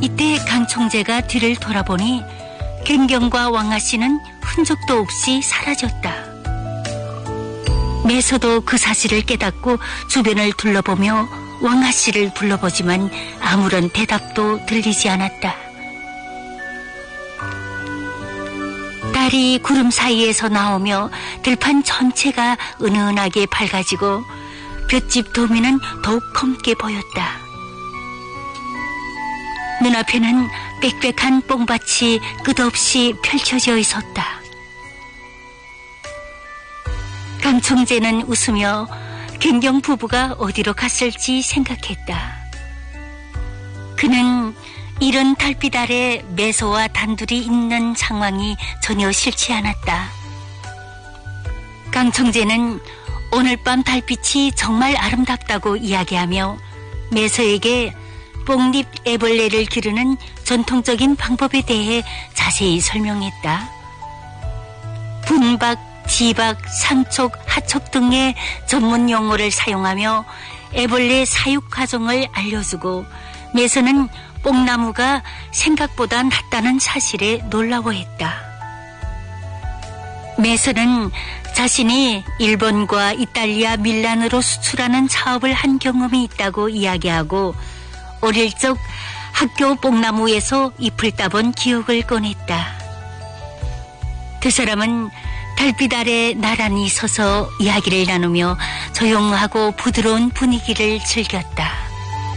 이때 강 총재가 뒤를 돌아보니 갱경과 왕아씨는 흔적도 없이 사라졌다. 매서도 그 사실을 깨닫고 주변을 둘러보며 왕아씨를 불러보지만 아무런 대답도 들리지 않았다. 달이 구름 사이에서 나오며 들판 전체가 은은하게 밝아지고 볏짚 도미는 더욱 검게 보였다. 눈앞에는 빽빽한 뽕밭이 끝없이 펼쳐져 있었다. 강 총재는 웃으며 갱경 부부가 어디로 갔을지 생각했다. 그는 이른 달빛 아래 매서와 단둘이 있는 상황이 전혀 싫지 않았다. 강 총재는 오늘 밤 달빛이 정말 아름답다고 이야기하며 매서에게 뽕잎 애벌레를 기르는 전통적인 방법에 대해 자세히 설명했다. 분박, 지박, 상촉, 하촉 등의 전문 용어를 사용하며 애벌레 사육 과정을 알려주고 매서는 뽕나무가 생각보다 낫다는 사실에 놀라워했다. 매서는 자신이 일본과 이탈리아 밀란으로 수출하는 사업을 한 경험이 있다고 이야기하고 어릴 적 학교 뽕나무에서 잎을 따본 기억을 꺼냈다. 두 사람은 달빛 아래 나란히 서서 이야기를 나누며 조용하고 부드러운 분위기를 즐겼다.